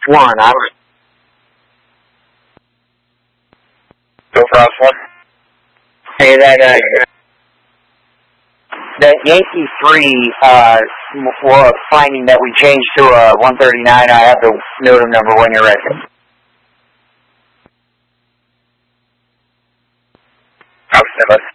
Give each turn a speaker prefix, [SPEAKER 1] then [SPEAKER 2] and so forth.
[SPEAKER 1] 1.
[SPEAKER 2] Go for House 1.
[SPEAKER 1] Hey, that Yankee 3, well, finding that we changed to a 139, I have the NOTAM number when you're ready.
[SPEAKER 2] House 7.